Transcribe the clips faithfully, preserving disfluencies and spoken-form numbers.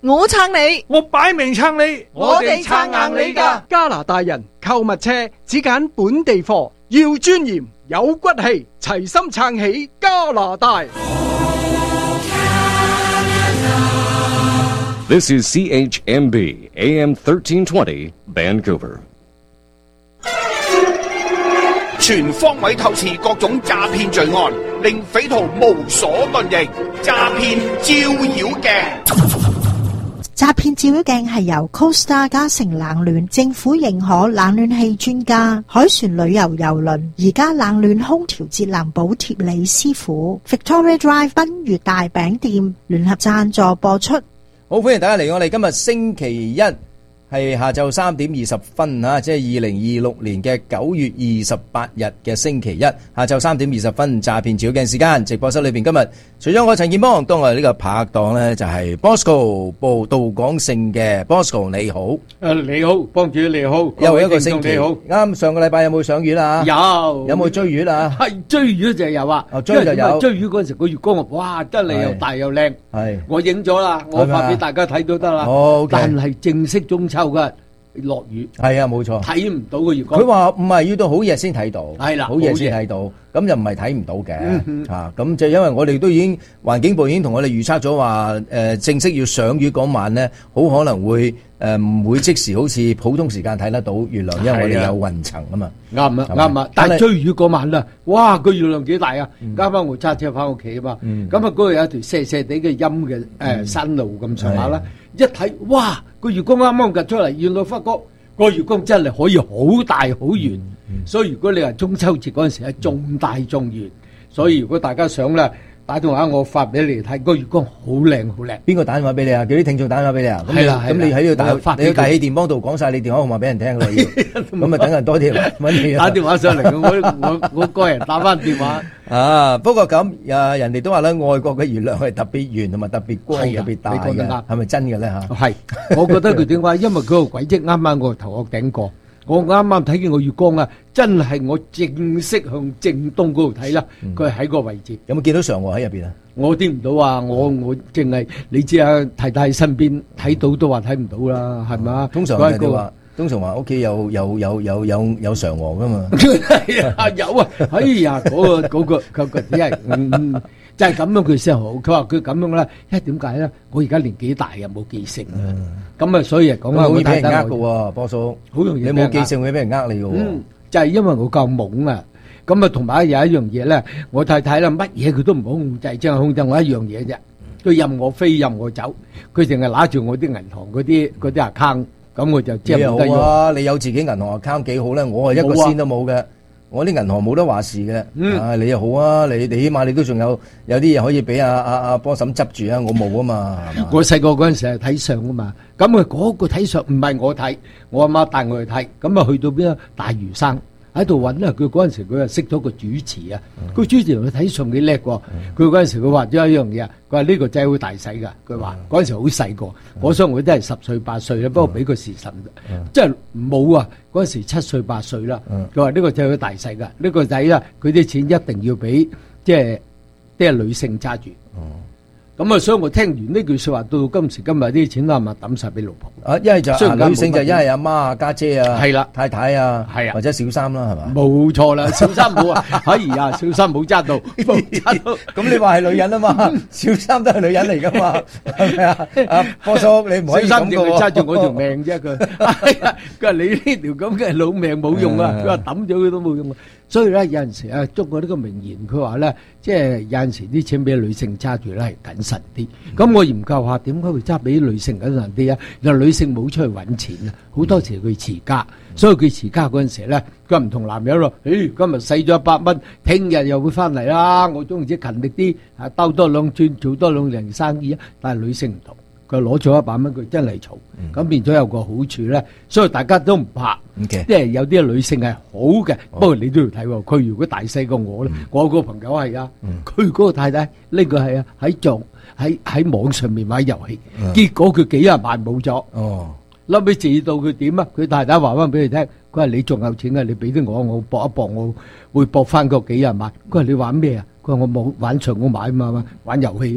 我撐你， 我擺明撐你， 我哋撐硬你㗎。 加拿大人購物車只揀本地貨，要尊嚴有骨氣，齊心撐起加拿大。 This is C H M B A M thirteen twenty Vancouver。 全方位透視各種詐騙罪案，令匪徒無所遁形。詐騙照妖鏡。 詐騙照妖鏡係由 Costa 嘉誠冷暖政府認可冷暖氣專家海船旅遊郵輪而家冷暖空調節能補貼李師傅 Victoria Drive 賓悅大餅店聯合贊助播出。 好，歡迎大家嚟我哋今日星期一係下晝三點二十分啊，即係二零二六年嘅九月二十八日嘅星期一下晝三點二十分，詐騙照妖鏡時間。直播室裏邊今日除咗我陳建邦，當我哋呢個拍檔咧就係 Bosco 報道港盛嘅 Bosco， 你好。 誒，你好，幫主你好， 又一個星期你好。 啱上個禮拜有冇賞月啊？ 有。 有冇追月啊？ 係追月就有啊。 哦，追就有。 追月嗰陣時個月光啊，哇，真係又大又靚。 係。 我影咗啦，我發俾大家睇都得啦。 哦， 但係正式中秋嘅。落雨係啊，冇錯， 睇唔到個月光。 佢話唔係要到好夜先睇到， 係啦， 好夜先睇到，咁又唔係睇唔到嘅嚇。咁、 嗯、 就因為我哋都已經環境部已經同我哋預測咗話，誒、呃、正式要賞月嗰晚咧，好可能會誒唔、呃、會即時好似普通時間睇得到月亮，因為我哋有雲層啊嘛。 啱啊，啱啊。但係追月嗰晚啦，哇個月亮幾大啊！啱啱我揸車翻屋企啊嘛，咁啊嗰度有一條斜斜地嘅陰嘅誒山路咁上下啦。一睇，哇！個月光啱啱夾出嚟，原來發覺個月光真係可以好大好圓，嗯、所以如果你話中秋節嗰陣時係仲大仲圓，所以如果大家想咧，打電話我發俾你睇，個月光好靚好靚。 邊個打電話俾你啊？叫啲聽眾打電話俾你啊？係啦，咁你喺呢度打，你喺大氣電波度講晒你電話號碼俾人聽啦，咁啊等人多啲揾你。 打電話上嚟，我我我個人打翻電話。 啊，不過咁啊，人哋都話咧，外國嘅月亮係特別圓同埋特別光、特別大嘅，係咪真嘅咧嚇？ 係，我覺得佢點解？因為佢個軌跡啱啱我頭殼頂過，我啱啱睇見個月光啊，真係我正式向正東嗰度睇啦，佢喺個位置。 有冇見到嫦娥喺入邊啊？ 我見唔到啊，我我淨係你知啊，太太身邊睇到都話睇唔到啦，係咪？ 通常人哋話。通常話屋企有有有有有有嫦娥噶嘛？ 係啊，有啊！哎呀，嗰個嗰個嗰個只係嗯，就係咁樣佢先好。佢話佢咁樣咧，因為點解咧？我而家年紀大啊，冇記性啊。咁啊，所以講啊， 好易俾人呃噶喎，波叔。 好容易。 你冇記性會俾人呃你噶喎。 嗯，就係因為我夠懵啊。咁啊，同埋有一樣嘢咧，我太太啦，乜嘢佢都唔好控制，淨係控制我一樣嘢啫。佢任我飛，任我走，佢淨係揦住我啲銀行嗰啲嗰啲 account。咁我就即係冇得用。 啊！你有自己銀行 account 幾好咧？我係一個仙都冇嘅，我啲銀行冇得話事嘅。嗯，啊你又好啊！你你起碼你都仲有有啲嘢可以俾阿阿阿波嬸執住啊！我冇啊嘛。 我細個嗰陣時係睇相啊嘛，咁啊嗰個睇相唔係我睇，我阿媽帶我去睇，咁啊去到邊啊大嶼山喺度揾咧，佢嗰陣時佢啊識咗個主持啊，個主持佢睇相幾叻喎，佢嗰陣時佢話咗一樣嘢啊，佢話呢個仔好大使㗎，佢話嗰陣時好細個，我想佢都係十歲八歲啦，不過俾個時辰，即係冇啊，嗰陣時七歲八歲啦，佢話呢個仔好大使㗎，呢個仔啦，佢啲錢一定要俾即係啲女性揸住。咁啊，所以我聽完呢句說話，到今時今日啲錢都係咪抌晒俾老婆？ 啊，一係就啊女性就一係阿媽啊、家姐啊， 係啦， 太太啊， 係啊， 或者小三啦，係嘛？ 冇錯啦，小三冇啊，哎呀，小三冇揸到，冇揸到。 咁你話係女人啊嘛？小三都係女人嚟噶嘛？係咪啊？阿波叔，你唔可以咁嘅喎。 揸住我條命啫，佢。佢話你呢條咁嘅老命冇用啊，佢話抌咗佢都冇用啊。所以咧，有陣時啊，中國呢個名言，佢話咧，即係有陣時啲錢俾女性揸住咧係謹慎啲。咁我研究下點解會揸俾女性謹慎啲啊？原來女性冇出去揾錢啊，好多時佢持家，所以佢持家嗰陣時咧，佢唔同男人咯。誒，今日使咗一百蚊，聽日又會翻嚟啦。我總之勤力啲，啊兜多兩轉，做多兩年生意啊。但係女性唔同。佢攞咗一百蚊，佢真係嘈，咁變咗有個好處咧，所以大家都唔怕，即係有啲女性係好嘅，不過你都要睇喎。佢如果大細過我咧，我個朋友係啊，佢嗰個太太呢個係啊喺做喺喺網上面買遊戲，結果佢幾廿萬冇咗，後尾至到佢點啊？佢太太話翻俾佢聽，佢話你仲有錢啊？你俾啲我，我搏一搏，我會搏翻個幾廿萬。佢話你玩咩啊？佢話我冇玩場，我買嘛嘛，玩遊戲啊嘛。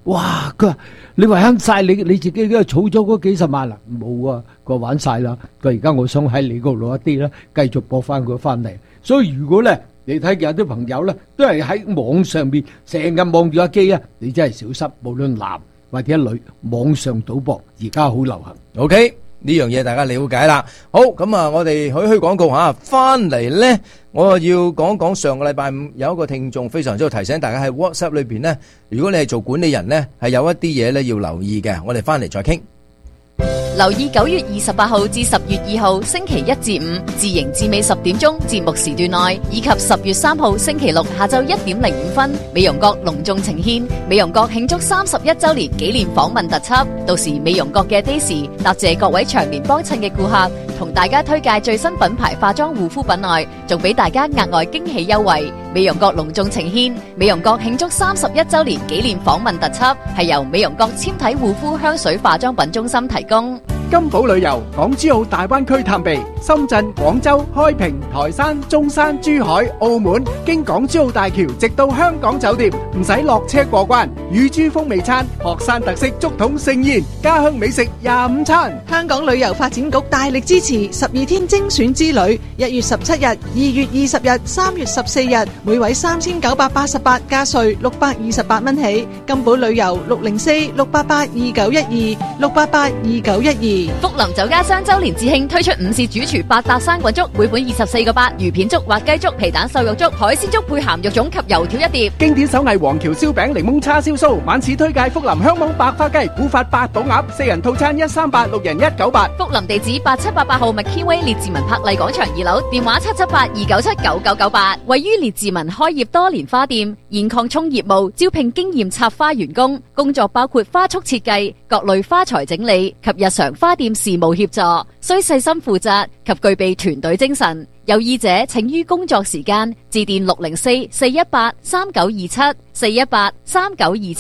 哇！佢話你話慳晒你你自己都儲咗嗰幾十萬啦，冇啊，佢玩晒啦。佢而家我想喺你嗰度攞一啲咧，繼續播翻佢翻嚟。所以如果咧你睇見有啲朋友咧都係喺網上邊成日望住架機啊，你真係小心，無論男或者女，網上賭博而家好流行。 OK。呢樣嘢大家了解啦。好，咁啊，我哋許許廣告吓，翻嚟咧，我要講講上個禮拜五有一個聽眾非常之提醒大家喺 WhatsApp 裏邊咧，如果你係做管理人咧，係有一啲嘢咧要留意嘅。我哋翻嚟再傾。 留意九月二十八號至十月二號星期一至五自營至尾十點鐘節目時段內，以及十月三號星期六下晝一點零五分，美容閣隆重呈獻美容閣慶祝三十一周年紀念訪問特輯。到時美容閣嘅 Daisy 答謝各位長年幫襯嘅顧客，同大家推介最新品牌化妝護膚品外，仲俾大家額外驚喜優惠。美容閣隆重呈獻美容閣慶祝三十一周年紀念訪問特輯，係由美容閣纖體護膚香水化妝品中心提供。 金寶旅遊港珠澳大灣區探秘，深圳、廣州、開平、台山、中山、珠海、澳門，經港珠澳大橋直到香港酒店，唔使落車過關。乳豬風味餐、學山特色竹筒盛宴、家鄉美食廿五餐。 香港旅遊發展局大力支持十二天精選之旅，一月十七日、二月二十日、三月十四日，每位三千九百八十八加稅六百二十八蚊起。金寶旅遊六零四六八八二九一二六八八二九一二。 福林酒家雙周年節慶推出午市主廚八達生滾粥，每本二十四個八；魚片粥、滑雞粥、皮蛋瘦肉粥、海鮮粥配鹹肉粽及油條一碟。 經典手藝黃橋燒餅、檸檬叉燒酥。晚市推介福林香網白花雞、古法八寶鴨，四人套餐一三八，六人一九八。 福林地址八七八八號麥堅威列治文柏麗廣場二樓，電話七七八二九七九九九八。位於列治文開業多年花店，現擴充業務，招聘經驗插花員工，工作包括花束設計、各類花材整理及日常花店事務協助，需細心負責及具備團隊精神。有意者請於工作時間致電六零四四一八三九二七四一八三九二七。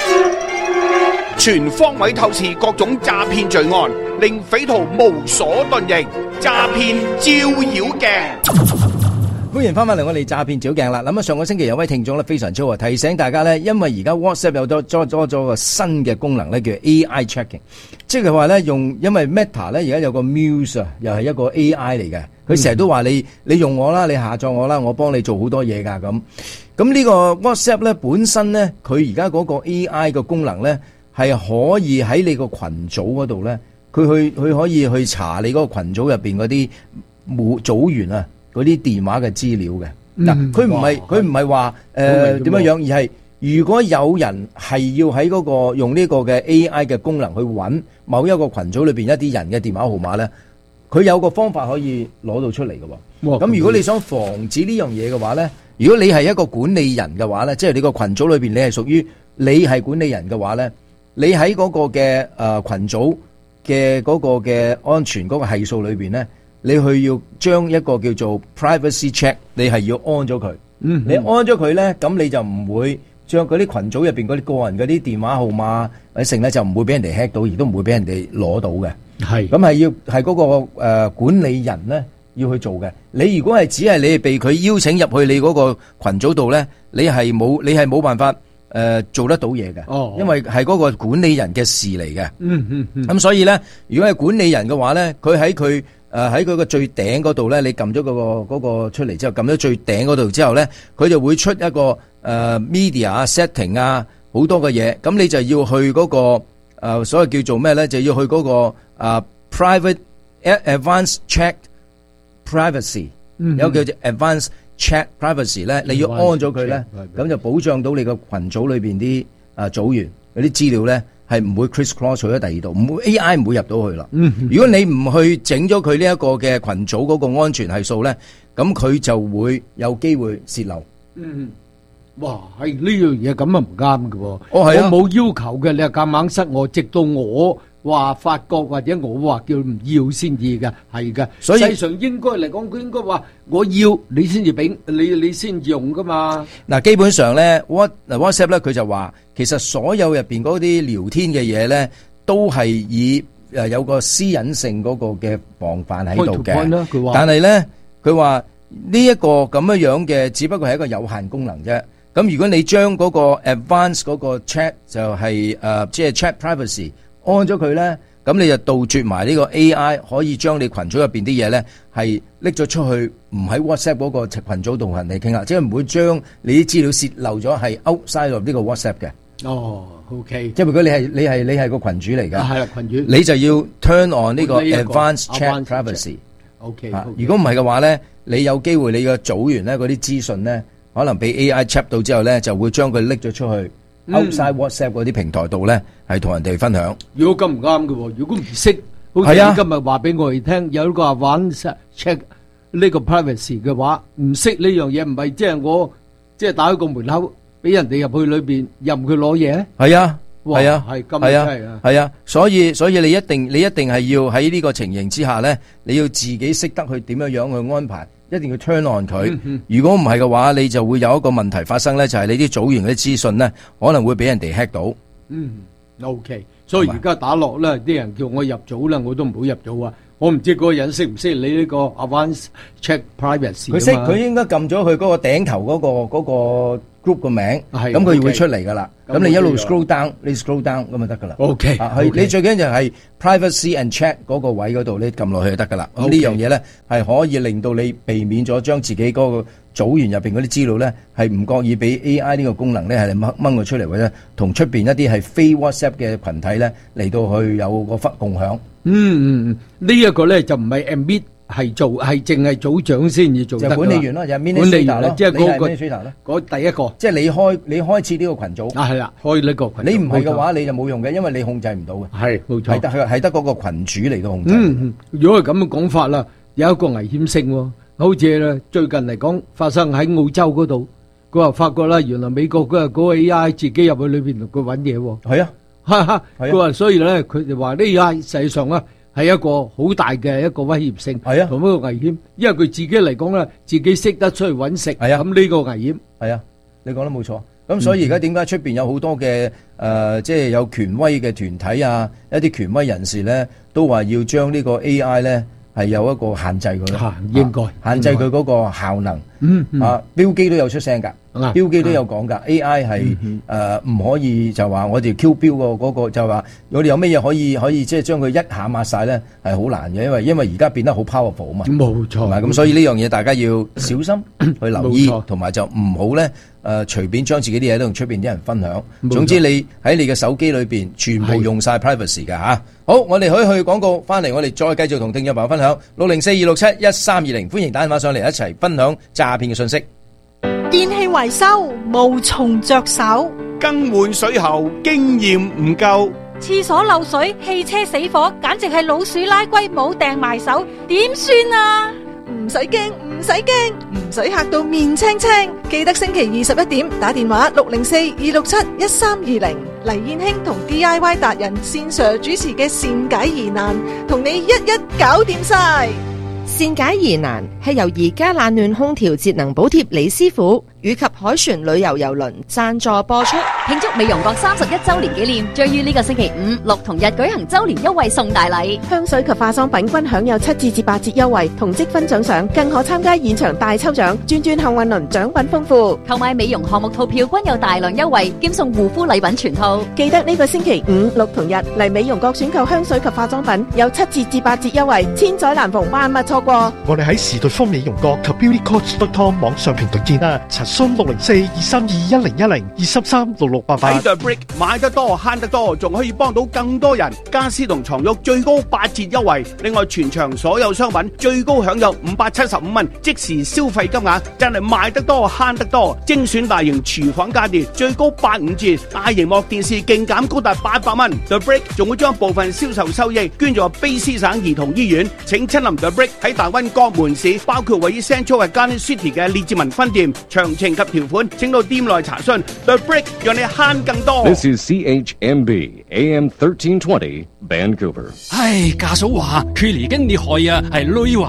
全方位透視各種詐騙罪案，令匪徒無所遁形。詐騙照妖鏡。 歡迎翻返嚟我哋詐騙照鏡啦。咁啊，上個星期有位聽眾咧非常之好，提醒大家咧，因為而家 WhatsApp 有多多多咗個新嘅功能咧，叫 A I checking， 即係話咧用，因為 Meta 咧而家有個 Muse 啊，又係一個 A I 嚟嘅，佢成日都話你你用我啦，你下載我啦，我幫你做好多嘢噶咁。咁呢個 WhatsApp 咧本身咧，佢而家嗰個 A I 嘅功能咧係可以喺你個群組嗰度咧，佢去佢可以去查你嗰個群組入邊嗰啲組組員啊。嗰啲電話嘅資料嘅嗱，佢唔係佢唔係話誒點樣樣，而係如果有人係要喺嗰個用呢個嘅 A I 嘅功能去揾某一個群組裏邊一啲人嘅電話號碼咧，佢有個方法可以攞到出嚟嘅喎。咁如果你想防止呢樣嘢嘅話咧，如果你係一個管理人嘅話咧，即係你個群組裏邊你係屬於你係管理人嘅話咧，你喺嗰個嘅誒群組嘅嗰個嘅安全嗰個係數裏邊咧。你去要將一個叫做 privacy check， 你係要安咗佢。嗯，你安咗佢咧，咁你就唔會將嗰啲群組入邊嗰啲個人嗰啲電話號碼或者成咧，就唔會俾人哋 hack 到，亦都唔會俾人哋攞到嘅。係，咁係要係嗰個誒管理人咧要去做嘅。你如果係只係你係被佢邀請入去你嗰個群組度咧，你係冇你係冇辦法誒做得到嘢嘅。哦，因為係嗰個管理人嘅事嚟嘅。嗯嗯嗯。咁所以咧，如果係管理人嘅話咧，佢喺佢。誒喺佢個最頂嗰度咧，你撳咗嗰個嗰個出嚟之後，撳咗最頂嗰度之後咧，佢就會出一個誒、呃、media 啊 setting 啊好多嘅嘢，咁你就要去嗰、嗰個誒、呃、所謂叫做咩咧，就要去嗰、嗰個誒、呃、private advanced check privacy，、嗯、有個叫做 advanced check privacy 咧，你要安咗佢咧，咁就保障到你個群組裏邊啲誒組員嗰啲資料咧。係唔會 criss-cross 去咗第二度，唔會 A I 唔會入到去啦。嗯，如果你唔去整咗佢呢一個嘅群組嗰個安全係數咧，咁佢就會有機會洩漏。 嗯，哇，係呢樣嘢咁啊唔啱嘅喎。 哦，係啊， 我冇要求嘅，你係夾硬塞我，直到我話發覺或者我話叫唔要先至嘅，係嘅。所以實際上應該嚟講，佢應該話我要你先至俾你，你先用噶嘛。 嗱，基本上咧，What WhatsApp 咧，佢就話。其實所有入邊嗰啲聊天嘅嘢咧，都係以誒有個私隱性嗰個嘅防範喺度嘅。但係咧，佢話呢一個咁樣樣嘅，只不過係一個有限功能啫。 咁如果你將嗰個 advance 嗰個 chat 就係誒即係 chat privacy 安咗佢咧，咁你就杜絕埋呢個 A I 可以將你群組入邊啲嘢咧係拎咗出去，唔喺 WhatsApp 嗰個群組度同人哋傾下，即係唔會將你啲資料泄漏咗係 outside of 呢個 WhatsApp 嘅。 哦 ，OK， 即係如果你係你係你係個群主嚟㗎， 係啦，群主， 你就要 turn on 呢個呢一個 advanced chat advanced privacy。 OK， 啊如果唔係嘅話咧，你有機會你嘅組員咧嗰啲資訊咧，可能俾 A I check 到之後咧，就會將佢拎咗出去 outside WhatsApp 嗰啲平台度咧，係同人哋分享。 如果咁唔啱嘅喎，如果唔識，好似係啊你今日話俾我哋聽，有一個玩 check 呢個 privacy 嘅話，唔識呢樣嘢，唔係即係我即係打開個門口俾人哋入去裏邊任佢攞嘢。 係啊， 哇係啊， 係咁係啊真係啊， 係啊，所以所以你一定你一定係要喺呢個情形之下咧，你要自己識得去點樣樣去安排，一定要 turn on 佢。 嗯嗯如果唔係嘅話，你就會有一個問題發生咧，就係你啲組員嗰啲資訊咧，可能會俾人哋 hack 到。 嗯，OK，所以而家打落咧，啲人叫我入組啦，我都唔好入組啊！我唔知嗰個人識唔識你呢個 advanced check privacy 佢識， 啊嘛佢應該撳咗佢嗰個頂頭嗰、個嗰、個 group 個名， 係咁佢 OK 會出嚟噶啦。 咁咁你一路我知 scroll down，你 scroll down 咁就得噶啦。 OK， 啊係 OK 你最緊要就係 privacy and check 嗰個位嗰度，你撳落去就得噶啦。咁 OK 呢樣嘢咧係可以令到你避免咗將自己嗰個組員入邊嗰啲資料咧係唔覺意俾 A I 呢個功能咧係掹掹佢出嚟，或者同出邊一啲係非 WhatsApp 嘅群體咧嚟到去有個分共享。 嗯嗯嗯，呢一個咧就唔係 admit 係做，係淨係組長先至做就得㗎啦。 管理員咯，就係管理 administrator 員啦咯， 即係嗰個你係 administrator 咯， 嗰第一個即係你開你開設呢個群組。 啊，係啦，開呢個群組。 你唔係嘅話，你就冇用嘅，因為你控制唔到嘅。 係冇錯係得係得嗰個群主嚟到控制。 嗯嗯，如果係咁嘅講法啦，有一個危險性喎，好似咧最近嚟講發生喺澳洲嗰度，佢話發覺啦，原來美國嗰個嗰個 A I 自己入去裏邊同佢揾嘢喎。 係啊， 哈哈， 係啊佢話所以咧，佢哋話呢 A I 實際上咧係一個好大嘅一個威脅性， 係啊同一個危險，因為佢自己嚟講咧，自己識得出去揾食， 係啊咁呢個危險。 係啊，你講得冇錯。咁所以而家點解出邊有好多嘅誒，即係有權威嘅團體啊，一啲權威人士咧，都話要將呢個 A I 咧係有一個限制佢。 嚇應該啊限制佢嗰個效能。 嗯嗯啊，標機都有出聲㗎， 啊標機都有講㗎。A I 係誒唔可以就話我哋 Q 標個嗰個就話我哋有咩嘢可以可以即係將佢一下抹晒咧係好難嘅，因為因為而家變得好 powerful 啊嘛。 冇錯， 同埋咁，所以呢樣嘢大家要小心去留意冇錯， 同埋就唔好咧誒隨便將自己啲嘢都同出邊啲人分享。 冇錯總之你喺你嘅手機裏邊全部用晒 privacy 㗎嚇。好，我哋可以去廣告翻嚟，我哋再繼續同聽眾朋友分享六零四二六七一三二零，歡迎打電話上嚟一齊分享詐騙嘅信息。 電器維修無從着手， 更換水喉經驗唔夠， 廁所漏水、汽車死火，簡直係老鼠拉龜冇掟埋手，點算啊？ 唔使驚，唔使驚，唔使嚇到面青青。記得星期二十一點打電話六零四二六七一三二零，黎燕卿同 D I Y 達人線上主持嘅善解疑難，同你一一搞掂晒。 善解疑難係由而家冷暖空調節能補貼李師傅以及海船旅遊郵輪贊助播出。 慶祝美容閣三十一周年紀念，將於呢個星期五、六同日舉行周年優惠送大禮。 香水及化妝品均享有七至至八折優惠，同積分獎賞，更可參加現場大抽獎，轉轉幸運輪，獎品豐富。 購買美容項目套票均有大量優惠，兼送護膚禮品全套。 記得呢個星期五、六同日嚟美容閣選購香水及化妝品，有七折至八折優惠，千載難逢，萬勿錯過。 我哋喺時代豐美容閣及 beautycoach dot com 網上平台見啦，查詢六零四二三二一零一零二三三六六八八。 喺 The Brick 買得多慳得多，仲可以幫到更多人。家私同床褥最高八折優惠，另外全場所有商品最高享有五百七十五蚊即時消費金額，真係賣得多慳得多。精選大型廚房家電最高八五折，大螢幕電視勁減高達八百蚊。The Brick 仲會將部分銷售收益捐助卑詩省兒童醫院。請親臨 The Brick 喺大溫各門市，包括位於 Central 嘅 Garden City 嘅列治文分店。詳情及條款請到店內查詢。The Brick 讓你慳更多。 This is C H M B A M thirteen twenty Vancouver。 唉，家嫂話佢嚟緊你害啊，係女話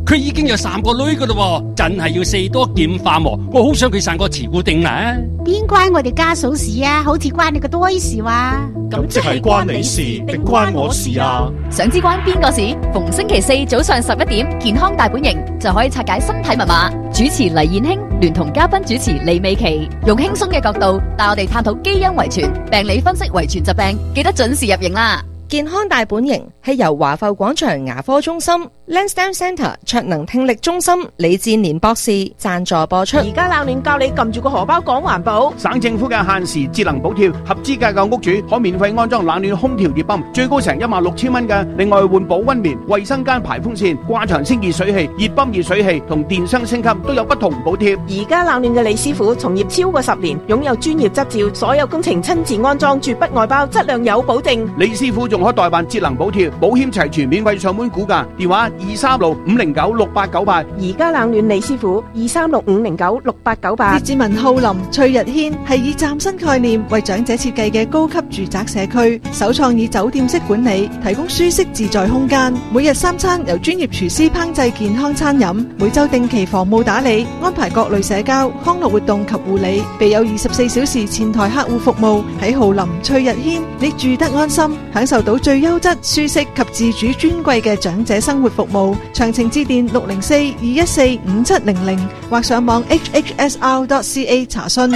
佢已經有三個女噶啦，真係要四多劍化喎。我好想佢生個慈姑定啦。 邊關我哋家嫂事啊？好似關你個多事話。 咁即係關你事定關我事啊？ 想知關邊個事？逢星期四早上十一點，健康大本營就可以拆解身體密碼。主持黎燕卿聯同嘉賓主持李美琪，用輕鬆嘅角度帶我哋探討基因遺傳、病理分析遺傳疾病，記得準時入營啦！ 健康大本營係由華埠廣場牙科中心、Lansdowne Centre 卓能聽力中心李志年博士贊助播出。 而家冷暖教你撳住個荷包講環保。 省政府嘅限時節能補貼，合資格嘅屋主可免費安裝冷暖空調熱泵，最高成一萬六千蚊嘅。另外換保溫棉、衛生間排風扇、掛牆清熱水器、熱泵熱水器同電箱升級都有不同補貼。 而家冷暖嘅李師傅從業超過十年，擁有專業執照，所有工程親自安裝，絕不外包，質量有保證。 李師傅仲可代辦節能補貼，保險齊全，免費上門估價，電話二三六五零九六八九八。 而家冷暖李師傅二三六五零九六八九八。 列治文浩林翠日軒係以嶄新概念為長者設計嘅高級住宅社區，首創以酒店式管理，提供舒適自在空間。每日三餐由專業廚師烹製健康餐飲，每周定期房務打理，安排各類社交康樂活動及護理，備有二十四小時前台客戶服務。喺浩林翠日軒，你住得安心，享受到最優質、舒適及自主尊貴嘅長者生活服務。詳情致電六零四二一四五七零零或上網 h h s r dot c a 查詢。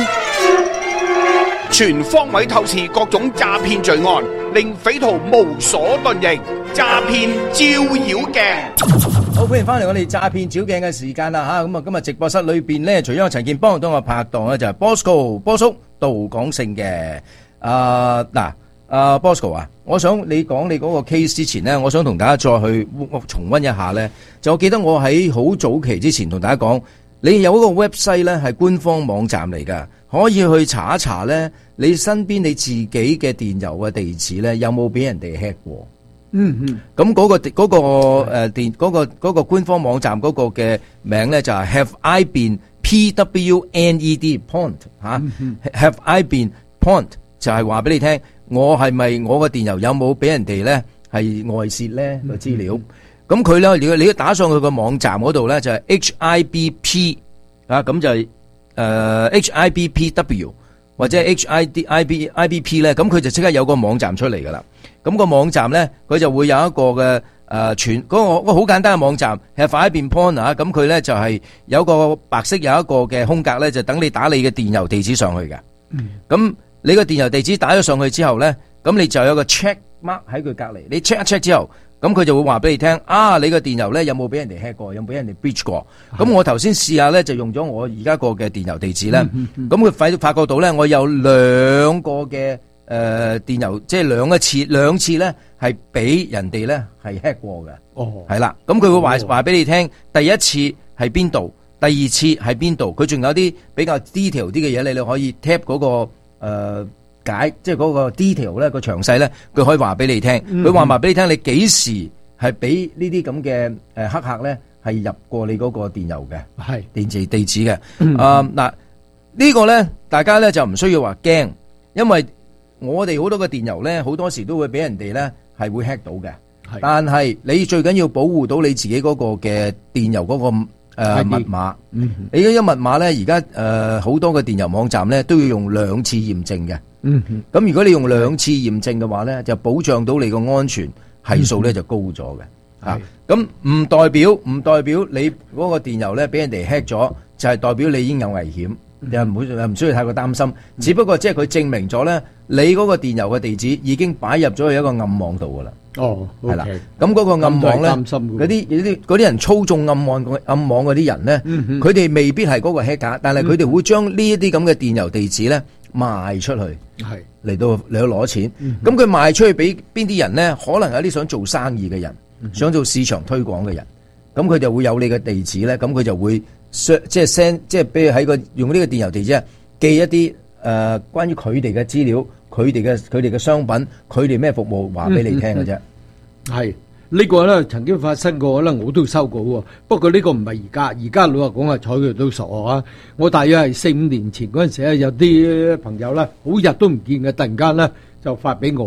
全方位透視各種詐騙罪案，令匪徒無所遁形。詐騙照妖鏡。 好，歡迎翻嚟我哋詐騙照鏡嘅時間啦吓，咁啊今日直播室裏邊咧，除咗陳健邦，當我拍檔咧就係 Bosco 波叔杜廣勝嘅。啊嗱，啊 Bosco 啊，我想你講你嗰個 case 之前咧，我想同大家再去重溫一下咧。就我記得我喺好早期之前同大家講，你有一個 website 咧係官方網站嚟噶，可以去查一查咧，你身邊你自己嘅電郵嘅地址咧有冇俾人哋 hack 過？ 嗯嗯， 咁嗰個嗰個誒電嗰個嗰個官方網站嗰個嘅名咧就係 Have I Been P W N E D Point 吓，Have I Been Point 就係話俾你聽，我係咪我個電郵有冇俾人哋咧係外泄咧個資料？咁佢咧，你你都打上去個網站嗰度咧就係 H I B P 啊，咁就係誒 H I B P W 或者 H I D I B I B P 咧，咁佢就即刻有個網站出嚟噶啦。咁個網站咧，佢就會有一個嘅誒全嗰個好簡單嘅網站，係快一變 point 啊！咁佢咧就係有個白色有一個嘅空格咧，就等你打你嘅電郵地址上去嘅。咁、嗯、你個電郵地址打咗上去之後咧，咁你就有個 check mark 喺佢隔離。你 check 一 check 之後，咁佢就會話俾你聽啊！你個電郵咧有冇俾人哋 hack 過，有冇俾人哋 breach 過？咁我頭先試下咧，就用咗我而家個嘅電郵地址咧。咁佢發發覺到咧，我有兩個嘅。誒、呃，電郵即係兩一次，兩次咧係俾人哋咧係 hack 過嘅。哦，係啦，咁佢會話話俾你聽，第一次係邊度，第二次係邊度，佢仲有啲比較 detail 啲嘅嘢，你你可以 tap 嗰、那個誒、呃、解，即係嗰個 detail 咧個詳細咧，佢可以話俾你聽。佢話話俾你聽，你幾時係俾呢啲咁嘅誒黑客咧係入過你嗰個電郵嘅，係電子地址嘅。誒嗱呢個咧，大家咧就唔需要話驚，因為我哋好多嘅電郵咧，好多時都會俾人哋咧係會 hack 到嘅。但係你最緊要保護到你自己嗰個嘅電郵嗰個誒密碼。嗯，你嗰啲密碼咧，而家誒好多嘅電郵網站咧都要用兩次驗證嘅。嗯，咁如果你用兩次驗證嘅話咧，就保障到你個安全係數咧就高咗嘅。吓，咁唔代表唔代表你嗰個電郵咧俾人哋 hack 咗，就係代表你已經有危險。又唔會又唔需要太過擔心，嗯、只不過即係佢證明咗咧，你嗰個電郵嘅地址已經擺入咗去一個暗網度噶啦。哦，係啦，咁嗰個暗網咧，嗰啲啲啲人操縱暗網暗網嗰啲人咧，佢、嗯、哋未必係嗰個 hacker，但係佢哋會將呢一啲咁嘅電郵地址咧賣出去，係嚟到嚟到攞錢。咁、嗯、佢賣出去俾邊啲人咧？可能有啲想做生意嘅人，嗯、想做市場推廣嘅人，咁佢就會有你嘅地址咧，咁佢就會。即係 send， 即係比如喺個用呢個電郵地址寄一啲誒、呃、關於佢哋嘅資料，佢哋嘅佢哋嘅商品，佢哋咩服務話俾你聽嘅啫。係、嗯嗯、呢個咧曾經發生過咧，我都收過喎。不過呢個唔係而家，而家老實講啊，睬佢都傻啊！我大約係四五年前嗰陣時咧，有啲朋友咧好日都唔見嘅，突然間咧就發俾我，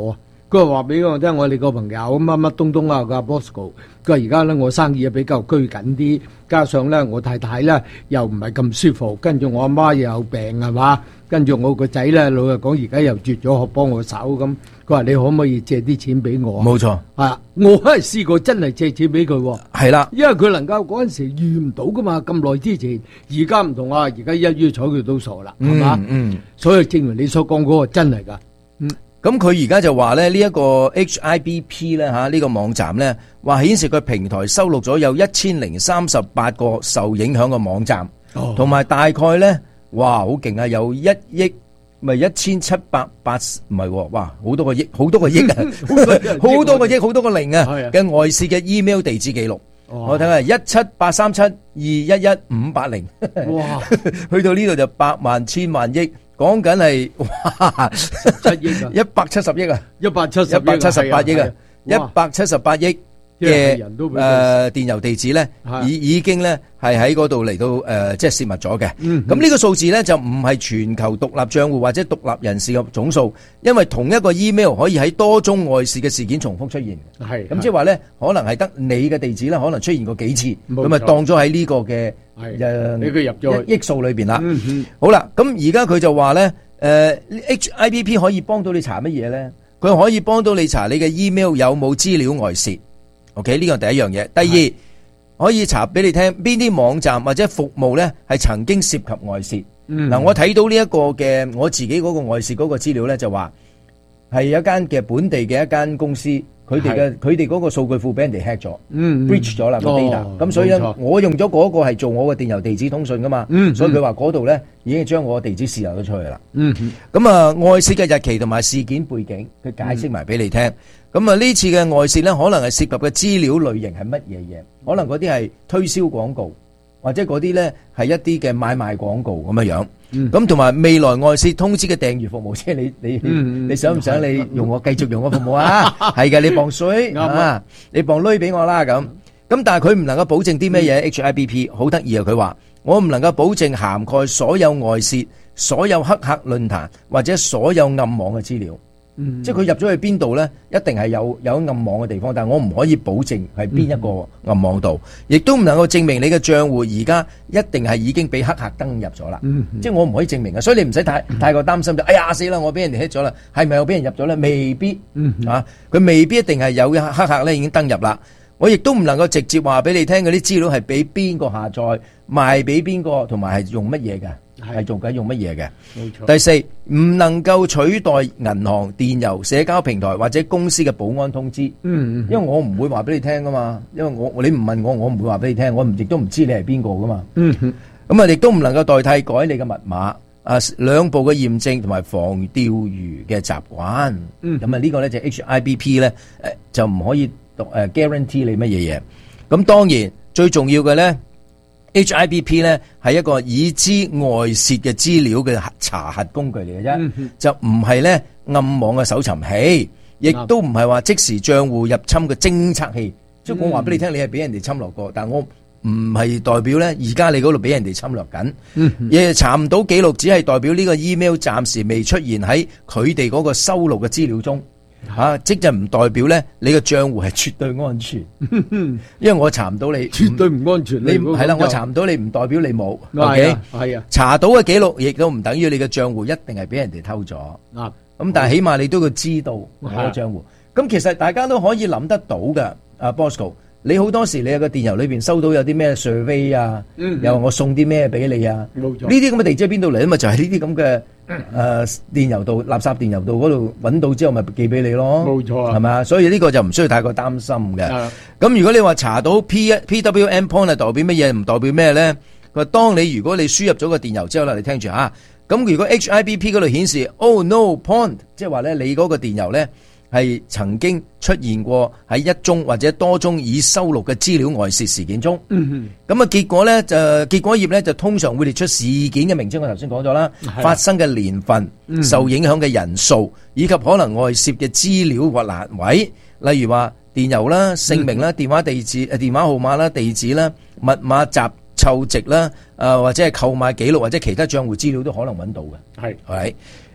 佢話話俾我聽，我哋個朋友乜乜東東啊，個 Bosco，佢話而家咧我生意啊比較居緊啲，加上咧我太太咧又唔係咁舒服，跟住我阿媽又有病係嘛，跟住我個仔咧老實講而家又絕咗學幫我手咁，佢話你可唔可以借啲錢俾我？ 冇錯， 啊，我係試過真係借錢俾佢喎， 係啦， 因為佢能夠嗰陣時遇唔到噶嘛，咁耐之前，而家唔同啊，而家一於睬佢都傻啦，係嘛？ 嗯， 所以正如你所講嗰個真係㗎，嗯。 咁佢而家就話咧，呢一個 H I B P 咧嚇，呢個網站咧話顯示佢平台收錄咗有一千零三十八個受影響嘅網站，同埋大概咧，哇好勁啊，有一億咪一千七百八唔係，哇好多個億，好多個億啊，好多個億，好多個零啊嘅外泄嘅 email 地址記錄，我睇下一七八三七二一一五八零，哇，去到呢度就百萬千萬億。講緊係哇， 七億啊， 一百七十億啊， 一百七十一百七十八億啊，一百七十八億嘅誒電郵地址咧，已已經咧係喺嗰度嚟到誒，即係泄密咗嘅。咁呢個數字咧就唔係全球獨立賬戶或者獨立人士嘅總數，因為同一個 email 可以喺多宗外泄嘅事件重複出現。 係咁即係話咧，可能係得你嘅地址咧，可能出現過幾次，咁咪當咗喺呢個嘅。 係誒， 俾佢入咗億數裏邊啦。 嗯嗯、 好啦，咁而家佢就話咧，誒、呃、H I B P 可以幫到你查乜嘢咧？佢可以幫到你查你嘅 email 有冇資料外泄。OK， 呢個第一樣嘢。第二，可以查俾你聽邊啲網站或者服務咧係曾經涉及外泄。嗱、 嗯啊，我睇到呢一個嘅我自己嗰個外泄嗰個資料咧，就話係有一間嘅本地嘅一間公司。佢哋嘅佢哋嗰個數據庫俾人哋 hack 咗，breach 咗啦個 data，咁所以咧我用咗嗰個係做我嘅電郵地址通訊噶嘛， 嗯、 所以佢話嗰度咧已經將我嘅地址泄漏咗出去啦。咁、 嗯、 啊外泄嘅日期同埋事件背景，佢解釋埋俾你聽。咁啊呢次嘅外泄咧，可能係涉及嘅資料類型係乜嘢嘢？可能嗰啲係推銷廣告，或者嗰啲咧係一啲嘅買賣廣告咁樣樣。咁同埋未來外泄通知嘅訂閱服務，即係你你、嗯、你想唔想你用我繼續用個服務啊？係嘅，你磅水啊，你磅鐳俾我啦咁。咁但係佢唔能夠保證啲咩嘢 H I B P 好得意啊！佢話我唔能夠保證涵蓋所有外泄、所有黑客論壇或者所有暗網嘅資料。嗯、即係佢入咗去邊度咧，一定係有有暗網嘅地方，但係我唔可以保證係邊一個暗網度，亦都唔能夠證明你嘅賬戶而家一定係已經俾黑客登入咗啦。嗯、即係我唔可以證明嘅，所以你唔使太太過擔心就，哎呀死啦，我俾人哋 hit 咗啦，係咪我俾人入咗咧？未必，嗯、啊，佢未必一定係有黑客咧已經登入啦。我亦都唔能夠直接話俾你聽嗰啲資料係俾邊個下載，賣俾邊個，同埋係用乜嘢嘅。係做緊用乜嘢嘅？冇錯。第四，唔能夠取代銀行、電郵、社交平台或者公司嘅保安通知。嗯，因為我唔會話俾你聽噶嘛，因為我你唔問我，我唔會話俾你聽，我唔亦都唔知你係邊個噶嘛。嗯，咁啊，亦都唔能夠代替改你嘅密碼。啊，兩步嘅驗證同埋防釣魚嘅習慣。嗯，咁啊呢個咧就 H I B P 咧，誒就唔可以誒 guarantee 你乜嘢嘢。咁當然最重要嘅咧。H I B P 咧係一個已知外泄嘅資料嘅查核工具嚟嘅啫，嗯、就唔係咧暗網嘅搜尋器，亦都唔係話即時賬戶入侵嘅偵測器。即係、嗯、我話俾你聽，你係俾人哋侵略過，但係我唔係代表咧而家你嗰度俾人哋侵略緊。亦、嗯、查唔到記錄，只係代表呢個 email 暫時未出現喺佢哋嗰個收錄嘅資料中。吓、啊，即係唔代表咧，你個賬戶係絕對安全，因為我查唔到你， 絕對唔安全。 你係啦，我查唔到你，唔代表你冇。 係啊，係、okay? 啊， 查到嘅記錄亦都唔等於你嘅賬戶一定係俾人哋偷咗。啊，咁但係起碼你都要知道我個賬戶。咁、啊、其實大家都可以諗得到㗎。阿、啊、Bosco， 你好多時你有個電郵裏邊收到有啲咩 survey 啊，嗯、又話我送啲咩俾你啊，冇錯。呢啲咁嘅地址喺邊度嚟啊？嘛就係呢啲咁嘅。誒、呃，電郵度、垃圾電郵度嗰度揾到之後，咪寄俾你咯。冇錯，係咪？所以呢個就唔需要太過擔心嘅。咁如果你話查到 P P W M point 係代表乜嘢，唔代表咩咧？佢話當你如果你輸入咗個電郵之後啦，你聽住啊。咁如果 H I B P 嗰度顯示 Oh no point， 即係話咧你嗰個電郵咧係曾經出現過喺一宗或者多宗已收錄嘅資料外泄事件中。嗯咁啊，結果咧就結果頁咧就通常會列出事件嘅名稱，我頭先講咗啦，發生嘅年份、嗯、受影響嘅人數，以及可能外泄嘅資料或欄位，例如話電郵啦、姓名啦、嗯、電話地址、誒電話號碼啦、地址啦、密碼集湊值啦，誒或者係購買記錄或者其他賬戶資料都可能揾到嘅。係，係。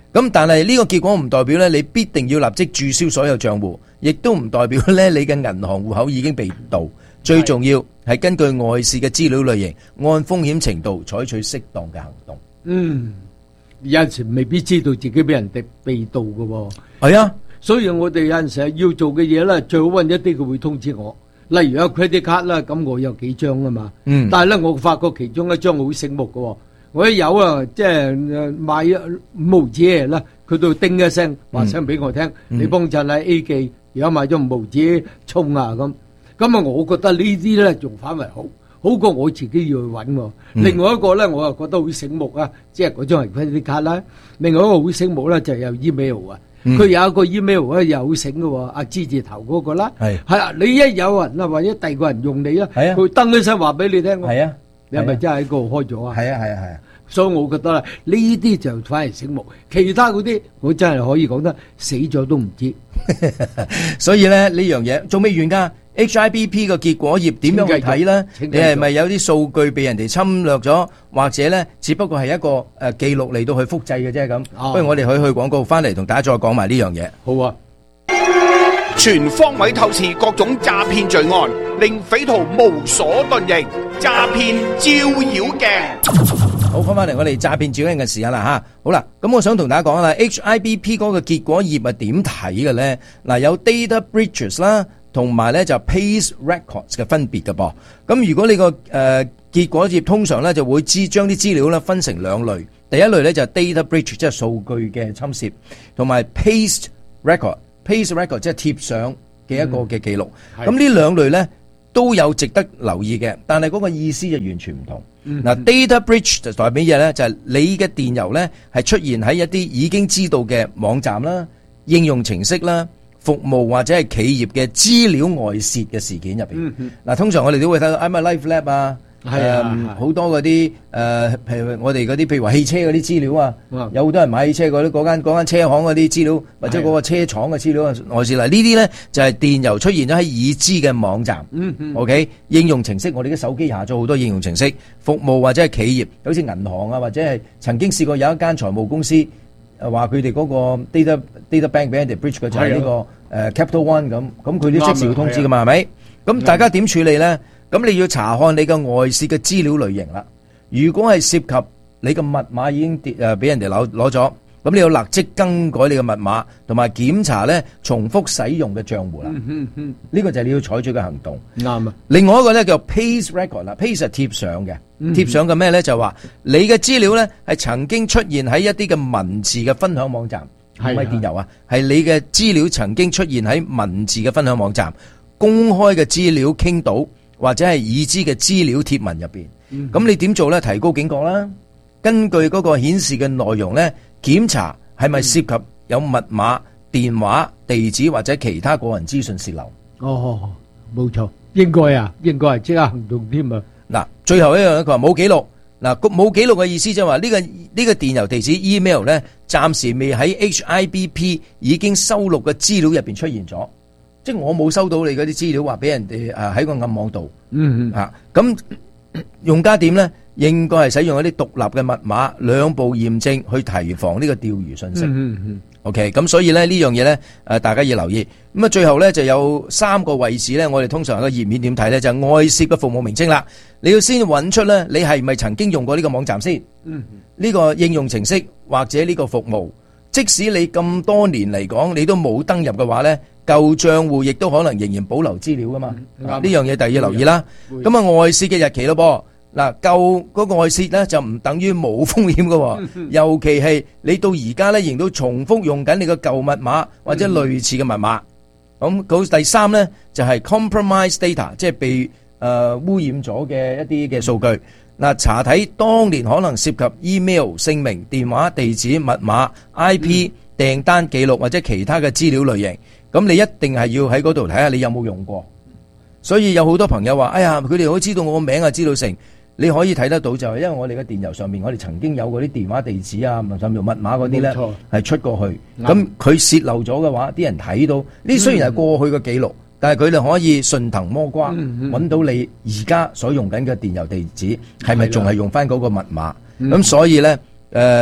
咁但係呢個結果唔代表咧，你必定要立即註銷所有帳戶，亦都唔代表咧你嘅銀行戶口已經被盜。最重要係根據外泄嘅資料類型，按風險程度採取適當嘅行動。 嗯，有陣時未必知道自己俾人哋被盜嘅喎。 係啊， 所以我哋有陣時要做嘅嘢咧，最好揾一啲佢會通知我。例如有 credit card 啦，咁我有幾張啊嘛。 嗯， 但係咧，我發覺其中一張好醒目嘅喎。我一有啊，即係買五毫子嘢啦，佢都叮一聲話聲俾我聽， 嗯、 你幫襯喺 A 記，而家買咗五毫子沖啊咁。咁啊，我覺得呢啲咧仲反為好，好過我自己要去揾喎。 嗯、 另外一個咧，我又覺得好醒目啊，即係嗰張係 credit card啦。另外一個好醒目咧，就係有 email 啊。佢、嗯、有一個 email 咧又好醒嘅喎，阿之字頭嗰個啦。係係啊，你一有人啊，或者第二個人用你啦，佢登一聲話俾你聽。係啊，你係咪真係喺嗰度開咗啊？係啊係啊係啊。所以我覺得啦，呢啲就反而醒目，其他嗰啲我真係可以講得死咗都唔知。 所以咧呢樣嘢仲未完㗎。H I B P 個結果頁點樣去睇咧？你係咪有啲數據被人哋侵略咗，或者咧只不過係一個誒、呃、記錄嚟到去複製嘅啫咁？哦、不如我哋去去廣告翻嚟同大家再講埋呢樣嘢。 好啊！ 全方位透視各種詐騙罪案，令匪徒無所遁形。詐騙照妖鏡。 好，翻翻嚟我哋詐騙照妖鏡嘅時間啦吓。好啦，咁我想同大家講啦 ，H I B P 嗰個結果頁係點睇嘅咧？嗱，有 data breaches 啦。同埋咧就 Pace Records 嘅分別嘅噃，咁如果你個誒、呃、結果頁通常咧就會知將啲資料咧分成兩類，第一類咧就係 data breach 即係數據嘅侵蝕，同埋 Paste Record，Paste Record 即係貼上嘅一個嘅記錄。咁呢兩類咧都有值得留意嘅，但係嗰個意思就完全唔同。嗱、嗯、，data breach 就代表乜嘢咧？就係、是、你嘅電郵咧係出現喺一啲已經知道嘅網站啦、應用程式啦、服務或者係企業嘅資料外泄嘅事件入邊，嗱、嗯嗯、通常我哋都會睇到 I'm a Life Lab 啊，係啊，好、呃、多嗰啲誒，譬如我哋嗰啲譬如話汽車嗰啲資料啊，嗯、有好多人買汽車嗰啲嗰間嗰間車行嗰啲資料，或者嗰個車廠嘅資料外泄嚟，呢啲咧就係、是、電郵出現咗喺已知嘅網站、嗯嗯、，OK 應用程式，我哋嘅手機下咗好多應用程式，服務或者係企業，好似銀行啊，或者係曾經試過有一間財務公司。誒話佢哋嗰個 data data bank 俾人哋 breach 嘅就係呢、這個誒、呃、Capital One 咁，咁佢都即時要通知噶嘛，係咪？咁大家點處理咧？咁你要查看你嘅外泄嘅資料類型啦。如果係涉及你嘅密碼已經跌誒俾人哋攞攞咗，咁你要立即更改你嘅密碼，同埋檢查咧重複使用嘅賬戶啦。呢、嗯嗯這個就係你要採取嘅行動。啱啊。另外一個咧叫 Paste Record 啦 ，Paste 係貼上嘅。貼上嘅咩咧？就話你嘅資料咧係曾經出現喺一啲嘅文字嘅分享網站，唔係電郵啊，係你嘅資料曾經出現喺文字嘅分享網站、公開嘅資料傾倒或者係已知嘅資料貼文入邊。咁、嗯、你點做咧？提高警覺啦，根據嗰個顯示嘅內容咧，檢查係咪涉及有密碼、電話、地址或者其他個人資訊洩漏。 哦，冇錯，應該啊，應該係即刻行動添啊！ 嗱，最後一樣咧，佢話冇記錄。嗱，冇記錄嘅意思就係話呢個呢個電郵地址 email 咧，暫時未喺 H I B P 已經收錄嘅資料入邊出現咗，即係我冇收到你嗰啲資料話俾人哋誒喺個暗網度。嗯嗯。嚇，咁用家點咧？應該係使用一啲獨立嘅密碼兩步驗證去提防呢個釣魚信息。嗯嗯。OK，咁所以咧呢樣嘢咧，誒大家要留意。咁啊，最後咧就有三個位置咧，我哋通常喺個頁面點睇咧，就係外泄嘅服務名稱啦。你要先揾出咧，你係咪曾經用過呢個網站先？嗯，呢個應用程式或者呢個服務，即使你咁多年嚟講，你都冇登入嘅話咧，舊賬戶亦都可能仍然保留資料噶嘛。呢樣嘢第二要留意啦。咁啊，外泄嘅日期咯噃。嗱，舊嗰個外泄咧就唔等於冇風險嘅，尤其係你到而家咧仍都重複用緊你個舊密碼或者類似嘅密碼。咁嗰第三咧就係 compromised data，即係被誒污染咗嘅一啲嘅數據。嗱，查睇當年可能涉及 email、姓名、電話、地址、密碼、I P、訂單記錄或者其他嘅資料類型。咁你一定係要喺嗰度睇下你有冇用過。所以有好多朋友話：哎呀，佢哋可以知道我個名啊，知道成。你可以睇得到就係因為我哋嘅電郵上面，我哋曾經有嗰啲電話地址啊，甚至密碼嗰啲咧係出過去。咁佢泄漏咗嘅話，啲人睇到呢，雖然係過去嘅記錄，但係佢哋可以順藤摸瓜揾到你而家所用緊嘅電郵地址係咪仲係用翻嗰個密碼。咁所以咧，誒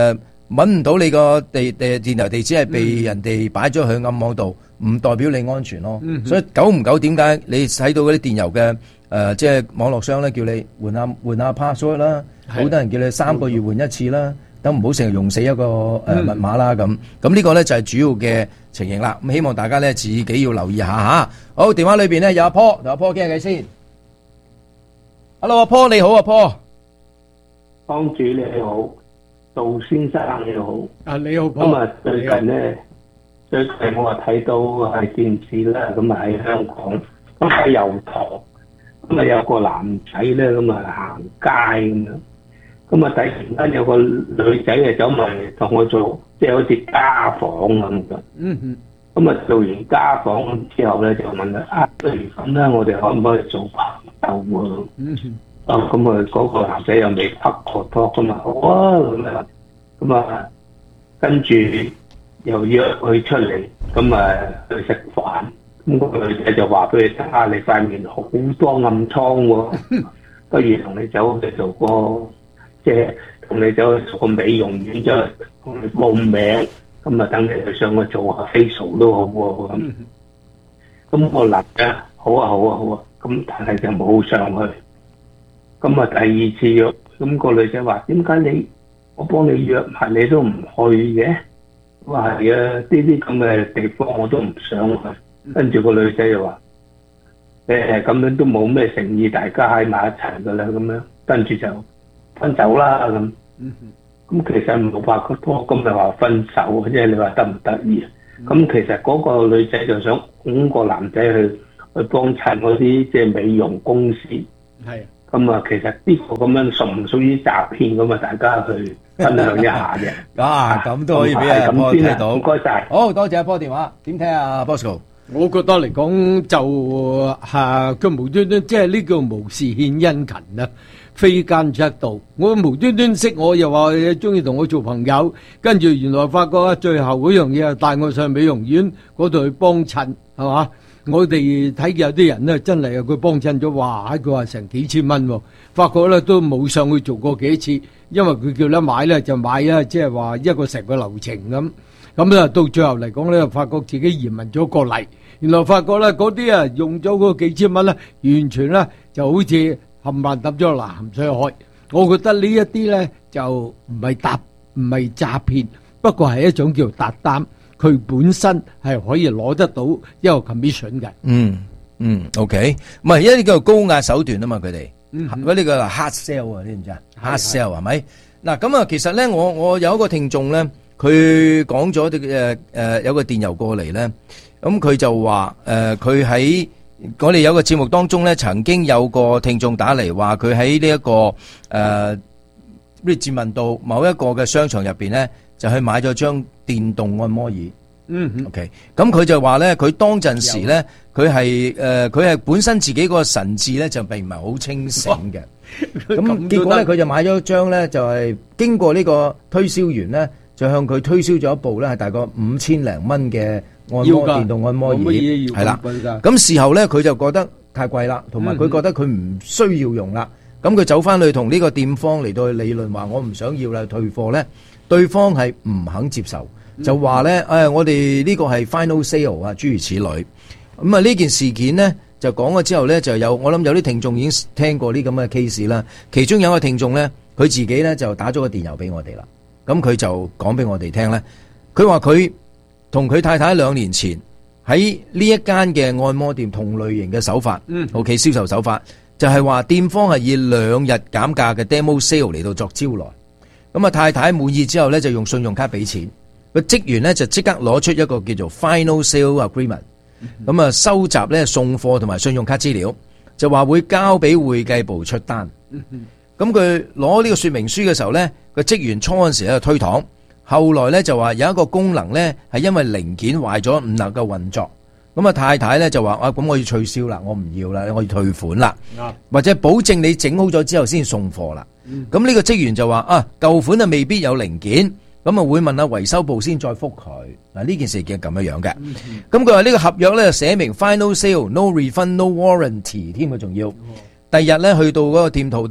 揾唔到你個地誒電郵地址係被人哋擺咗去暗網度，唔代表你安全咯。 嗯、 所以久唔久點解你睇到嗰啲電郵嘅誒，即係網絡商咧叫你換下換下 password 啦，好多人叫你三個月換一次啦，等唔好成日用死一個誒、呃、密碼啦咁。咁呢個咧就係主要嘅情形啦。咁希望大家咧自己要留意下吓。好，電話裏邊咧有阿 Paul， 同阿 Paul 傾下偈先。Hello， 阿 Paul 你好，阿 Paul。 幫主你好，杜先生你好。 啊你好， 咁啊最近咧，最近我啊睇到係電視啦，咁啊喺香港，咁喺油塘，咁啊有個男仔咧，咁啊行街咁樣，咁啊突然間有個女仔啊走埋嚟同我做，即係好似家訪咁嘅。 嗯嗯。 咁啊做完家訪之後咧，就問佢啊，不如咁啦，我哋可唔可以做朋友啊？ 嗯嗯。 啊，咁啊，嗰個男仔又未拍過拖咁啊，好啊，咁啊，咁啊，跟住又約佢出嚟，咁啊去食飯，咁嗰個女仔就話俾佢聽啊，你塊面好多暗瘡喎，不如同你走去做個，即係同你走去做個美容院，即係同你報名，咁啊等你去上去做下 facial 都好喎，咁，咁我諗咧，好啊，好啊，好啊，咁但係就冇上去。咁啊，第二次約，咁個女仔話：點解你我幫你約埋你都唔去嘅？我話係啊，呢啲咁嘅地方我都唔想去。跟住個女仔就話：誒咁樣都冇咩誠意，大家喺埋一齊噶啦，咁樣跟住就分手啦咁。咁其實冇拍過拖，咁咪話分手，即係你話得唔得意？咁其實嗰個女仔就想揾個男仔去去幫襯嗰啲即係美容公司。 係。 咁啊，其實呢個咁樣屬唔屬於詐騙咁啊？大家去分享一下嘅。 啊，咁都可以俾阿波睇到。 唔該晒， 好多謝阿波電話。點睇啊 ，Bosco？ 我覺得嚟講就嚇佢無端端，即係呢個無事獻殷勤啊，非奸則盜。我無端端識我又話中意同我做朋友，跟住原來發覺最後嗰樣嘢係帶我上美容院嗰度去幫襯，係嘛？我哋睇有啲人咧，真係佢幫襯咗，哇！佢話成幾千蚊喎，發覺咧都冇上去做過幾次，因為佢叫咧買咧就買啊，即係話一個成個流程咁。咁咧到最後嚟講咧，發覺自己移民咗過嚟，原來發覺咧嗰啲啊用咗嗰幾千蚊咧，完全咧就好似冚唪唥揼咗落鹹水海。我覺得呢一啲咧就唔係搭唔係詐騙，不過係一種叫搭單。佢本身係可以攞得到一個 commission 嘅。 嗯嗯 ，OK， 唔係，因為呢個高壓手段啊嘛，佢哋， 嗯， 嗰啲叫 hard sell 啊，你知唔知啊 ？hard sell 係咪？嗱咁啊，其實咧，我我有一個聽眾咧，佢講咗啲誒誒有個電郵過嚟咧，咁佢就話誒佢喺我哋有個節目當中咧，曾經有個聽眾打嚟話佢喺呢一個誒呢自問到某一個嘅商場入邊咧。就去買咗張電動按摩椅。 嗯 ，OK， 咁佢就話咧，佢當陣時咧，佢係誒，佢係本身自己個神智咧就並唔係好清醒嘅。咁結果咧，佢就買咗張咧，就係經過呢個推銷員咧，就向佢推銷咗一部咧，係大概五千零蚊嘅按摩電動按摩椅，係啦。咁事後咧，佢就覺得太貴啦，同埋佢覺得佢唔需要用啦。咁佢走翻去同呢個店方嚟到去理論話，我唔想要啦，退貨咧。對方係唔肯接受，就話咧，誒、哎，我哋呢個係 final sale 啊，諸如此類。咁啊，呢件事件呢，就講咗之後咧，就有我諗有啲聽眾已經聽過呢咁嘅 case 啦。其中有一個聽眾咧，佢自己咧就打咗個電郵俾我哋啦。咁佢就講俾我哋聽咧，佢話佢同佢太太兩年前喺呢一間嘅按摩店同類型嘅手法，嗯，OK 銷售手法，就係話店方係以兩日減價嘅 demo sale 嚟到作招來。咁啊，太太滿意之後咧，就用信用卡俾錢。個職員咧就即刻攞出一個叫做 Final Sale Agreement，咁啊收集咧送貨同埋信用卡資料，就話會交俾會計部出單。咁佢攞呢個說明書嘅時候咧，個職員初嗰陣時喺度推搪，後來咧就話有一個功能咧係因為零件壞咗唔能夠運作。咁啊，太太咧就話啊，咁我要取消啦，我唔要啦，我要退款啦，或者保證你整好咗之後先送貨啦。咁呢個職員就話啊，舊款啊未必有零件，咁啊會問下維修部先再覆佢。嗱，呢件事係咁樣樣嘅。咁佢話呢個合約咧寫明 final sale no refund no warranty 添啊，仲要第日咧去到嗰個店鋪咧，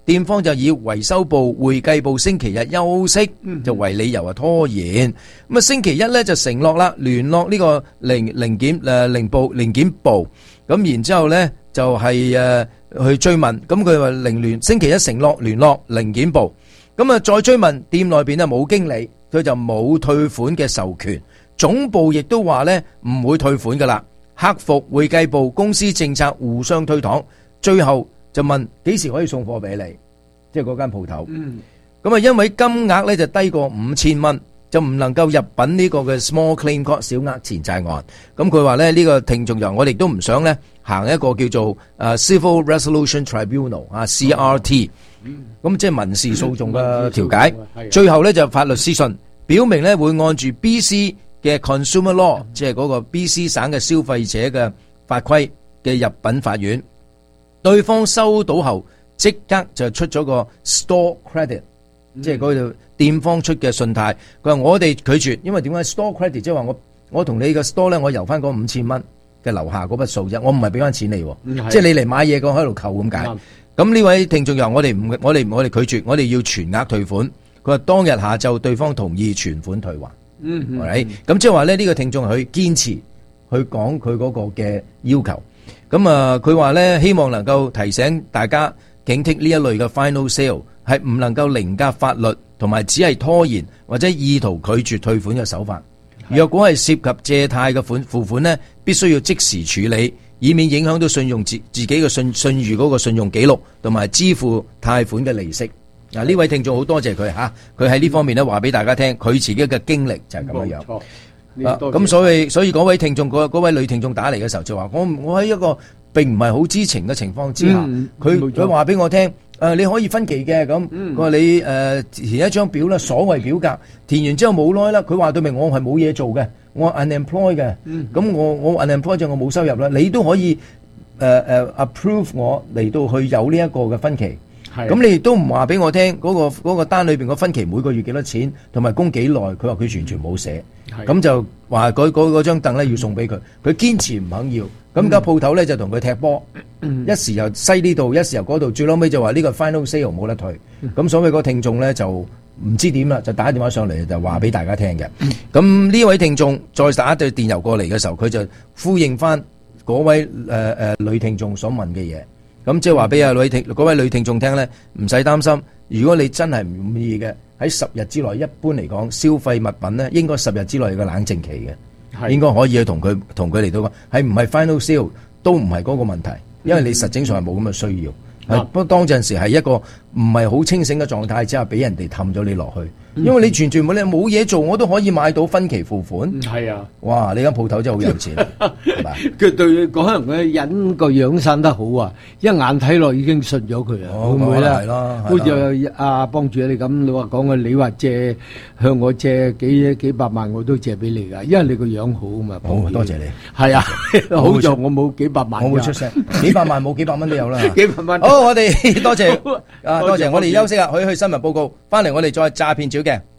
店方就以維修部、會計部星期日休息就為理由啊拖延。咁啊星期一咧就承諾啦，聯絡呢個零零檢誒零部零檢部，咁然之後咧就係誒去追問，咁佢話零聯星期一承諾聯絡零檢部，咁啊再追問店內邊啊冇經理，佢就冇退款嘅授權，總部亦都話咧唔會退款噶啦。客服、會計部、公司政策互相推搪，最後就問幾時可以送貨俾你，即係嗰間鋪頭。咁啊，因為金額咧就低過五千蚊，就唔能夠入稟呢個嘅 small claim court 小額錢債案。咁佢話咧呢個聽眾就我哋都唔想咧行一個叫做誒 Civil Resolution Tribunal 啊 C R T，咁即係民事訴訟嘅調解。最後咧就發律師信，表明咧會按住 B C 嘅 Consumer Law， 即係嗰個 B C 省嘅消費者嘅法規嘅入稟法院，對方收到後即刻就出咗個 Store Credit，、嗯、即係嗰度店方出嘅信貸。佢話我哋拒絕，因為點解 Store Credit 即係話我我同你嘅 store 咧，我由翻嗰五千蚊嘅樓下嗰筆數啫，我唔係俾翻錢你，嗯、即係你嚟買嘢講喺度扣咁解。咁、嗯、呢位聽眾又話我哋唔我哋我哋拒絕，我哋要全額退款。佢話當日下晝對方同意全款退還。嗯，係咪？咁即係話咧，呢個聽眾佢堅持去講佢嗰個嘅要求。咁啊，佢話咧希望能夠提醒大家警惕呢一類嘅 final sale 係唔能夠凌駕法律，同埋只係拖延或者意圖拒絕退款嘅手法。若果係涉及借貸嘅款付款呢，必須要即時處理，以免影響到信用自自己嘅信信譽嗰個信用記錄，同埋支付貸款嘅利息。嗱，呢位聽眾好多謝佢吓，佢喺呢方面咧話俾大家聽，佢自己嘅經歷就係咁樣樣。咁所以所以嗰位聽眾嗰嗰位女聽眾打嚟嘅時候就話：我我喺一個並唔係好知情嘅情況之下，佢佢話俾我聽，誒你可以分期嘅咁。佢話你誒填一張表啦，所謂表格填完之後冇耐啦，佢話對明我係冇嘢做嘅，我 unemployed 嘅。咁我我 unemployed 就我冇收入啦，你都可以誒誒 approve 我嚟到去有呢一個嘅分期。咁你亦都唔話俾我聽嗰、嗰個嗰個單裏邊個分期每個月幾多錢，同埋供幾耐？佢話佢完全冇寫，咁就話嗰嗰嗰張凳咧要送俾佢，佢堅持唔肯要。咁間鋪頭咧就同佢踢波，嗯、一時又西呢度，一時又嗰度，最撈尾就話呢個 final sale 冇得退。咁、嗯、所以個聽眾咧就唔知點啦，就打電話上嚟就話俾大家聽嘅。咁呢、嗯、位聽眾再打一對電郵過嚟嘅時候，佢就呼應翻嗰位誒誒、呃、女聽眾所問嘅嘢。咁即係話俾阿女聽嗰位女聽眾聽咧，唔使擔心。如果你真係唔滿意嘅，喺十日之內，一般嚟講消費物品咧，應該十日之內有個冷靜期嘅，應該可以去同佢同佢嚟到講，係唔係 final sale 都唔係嗰個問題，因為你實證上係冇咁嘅需要。不、嗯、過當陣時係一個唔係好清醒嘅狀態之下，俾人哋氹咗你落去。因為你全全冇你冇嘢做，我都可以買到分期付款。係啊，哇！你間鋪頭真係好有錢，係嘛？佢對可能佢人個樣生得好啊，一眼睇落已經信咗佢啊，會唔會咧？係咯，好似阿幫主你咁，你話講嘅，你話借向我借幾幾百萬，我都借俾你㗎，因為你個樣好啊嘛。好，多謝你。係啊，好在我冇幾百萬，我會出聲。幾百萬冇幾百蚊都有啦。幾百蚊。好，我哋多謝啊，多謝。我哋休息啊，去去新聞報告，翻嚟我哋再詐騙照鏡。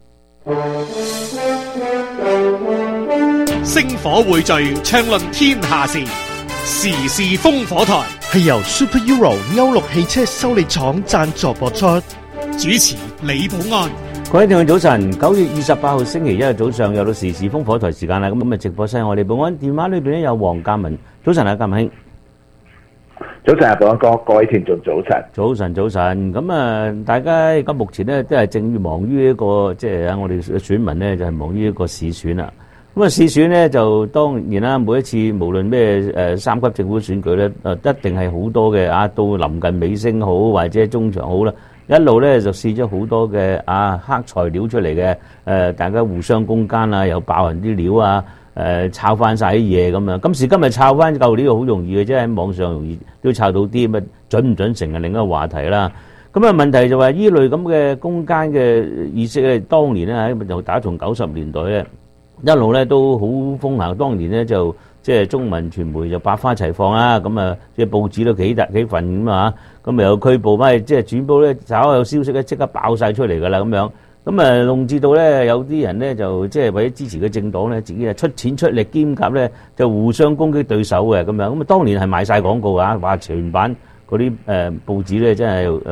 星火匯聚，暢論天下事，時事烽火台係由 Super Euro 歐陸汽車修理廠贊助播出。 主持李寶安。 各位聽眾早晨，九月二十八號星期一嘅早上又到時事烽火台時間啦。咁咁啊，直播室我哋寶安電話裏邊咧有黃鑑民。早晨啊，鑑民兄。 早晨啊，寶安哥，各位聽眾早晨。 早晨，早晨。咁啊，大家而家目前咧都係正忙於一個，即係啊，我哋選民咧就係忙於一個市選啦。咁啊，市選咧就當然啦，每一次無論咩誒三級政府選舉咧，誒一定係好多嘅啊，到臨近尾聲好或者中場好啦，一路咧就試咗好多嘅啊黑材料出嚟嘅，誒大家互相攻堅啊，又爆人啲料啊。誒抄翻晒啲嘢咁樣，今時今日抄翻舊料好容易嘅，即係喺網上容易都抄到啲，咁啊準唔準成係另一個話題啦。咁啊問題就話依類咁嘅攻堅嘅意識咧，當年咧喺就打從九十年代咧一路咧都好風行，當年咧就即係中文傳媒就百花齊放啦，咁啊即係報紙都幾大幾份咁啊，咁啊有拘捕翻，即係轉報咧稍有消息咧即刻爆晒出嚟㗎啦咁樣。咁啊，弄至到咧有啲人咧就即係為咗支持嘅政黨咧，自己係出錢出力兼夾咧，就互相攻擊對手嘅咁樣。咁啊，當年係賣晒廣告啊，話全版嗰啲誒報紙咧真係誒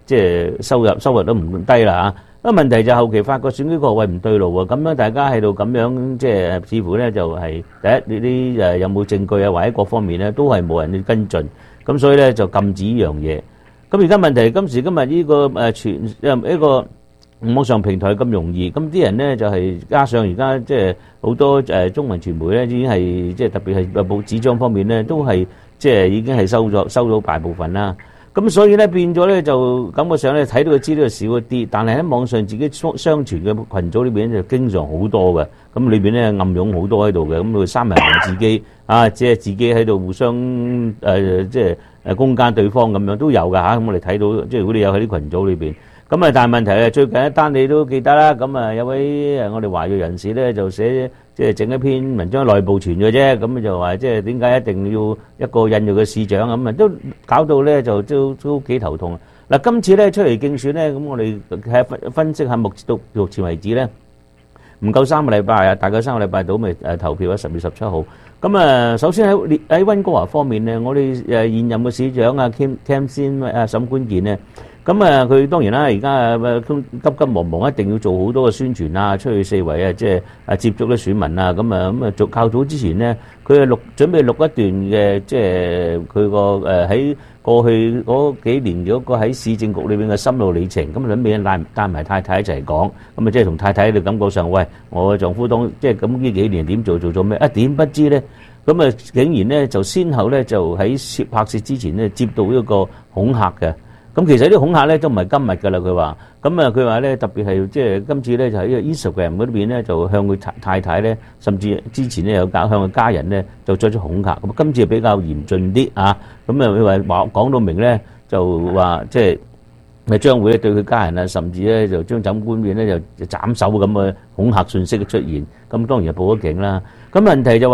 即係收入收入都唔低啦嚇。咁問題就後期發覺選舉個位唔對路喎，咁樣大家喺度咁樣即係似乎咧就係第一呢啲誒有冇證據啊，或者各方面咧都係冇人去跟進，咁所以咧就禁止呢樣嘢。咁而家問題今時今日呢個誒傳誒一個網上平台咁容易，咁啲人咧就係加上而家即係好多誒中文傳媒咧已經係即係特別係報紙張方面咧都係即係已經係收咗收到大部分啦。咁所以咧變咗咧就感覺上咧睇到嘅資料少一啲，但係喺網上自己相相傳嘅群組裏邊就經常好多嘅，咁裏邊咧暗湧好多喺度嘅，咁佢三人行自己啊，即係自己喺度互相誒、呃、即係誒攻讦對方咁樣都有㗎嚇，咁、啊、我哋睇到即係如果你有喺啲群組裏邊。咁啊，但係問題係最近一單你都記得啦。咁啊，有位誒我哋華裔人士咧就寫即係整一篇文章內部傳嘅啫。咁就話即係點解一定要一個印裔嘅市長咁啊？都搞到咧就都都幾頭痛。嗱，今次咧出嚟競選咧，咁我哋睇分分析下目到目前為止咧，唔夠三個禮拜啊，大概三個禮拜到咪誒投票啊，十月十七號。咁啊，首先喺喺溫哥華方面咧，我哋誒現任嘅市長啊 Kim Kam 先啊沈冠健咧。咁啊，佢當然啦，而家誒急急忙忙，一定要做好多嘅宣傳啊，出去四圍啊，即係啊接觸啲選民啊，咁啊咁啊，做較早之前咧，佢係錄準備錄一段嘅，即係佢個誒喺過去嗰幾年嗰個喺市政局裏邊嘅心路里程，咁準備帶帶埋太太一齊講，咁啊即係同太太喺度感覺上，喂，我丈夫當即係咁呢幾年點做做咗咩？一點不知咧，咁啊竟然咧就先後咧就喺攝拍攝之前咧接到一個恐嚇嘅。咁其實啲恐嚇咧都唔係今日㗎啦，佢話，咁啊佢話咧特別係即係今次咧就喺個 Instagram 嗰邊咧就向佢太太咧，甚至之前咧有教向佢家人咧就作出恐嚇，咁今次比較嚴峻啲啊，咁啊佢話話講到明咧就話即係咪將會咧對佢家人啊，甚至咧就將枕冠冕咧就斬手咁嘅恐嚇訊息嘅出現，咁當然係報咗警啦。咁問題就話